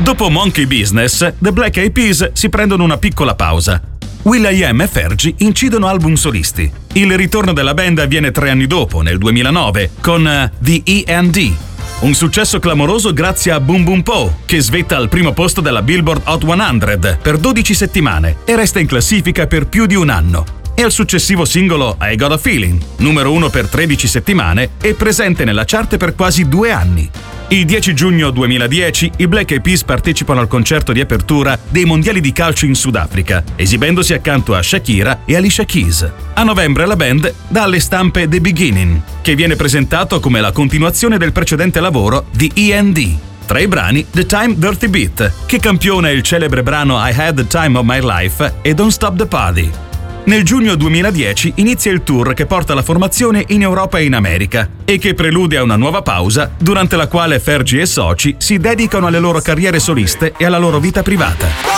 Dopo Monkey Business, The Black Eyed Peas si prendono una piccola pausa. will.i.am e Fergie incidono album solisti. Il ritorno della band avviene 3 anni dopo, nel 2009, con The E&D. Un successo clamoroso grazie a Boom Boom Pow, che svetta al primo posto della Billboard Hot 100 per 12 settimane e resta in classifica per più di un anno. E al successivo singolo I Got a Feeling, numero 1 per 13 settimane e presente nella chart per quasi 2 anni. Il 10 giugno 2010 i Black Eyed Peas partecipano al concerto di apertura dei mondiali di calcio in Sudafrica, esibendosi accanto a Shakira e Alicia Keys. A novembre la band dà alle stampe The Beginning, che viene presentato come la continuazione del precedente lavoro di E&D. Tra i brani The Time Dirty Beat, che campiona il celebre brano I Had the Time of My Life e Don't Stop the Party. Nel giugno 2010 inizia il tour che porta la formazione in Europa e in America e che prelude a una nuova pausa durante la quale Fergie e soci si dedicano alle loro carriere soliste e alla loro vita privata.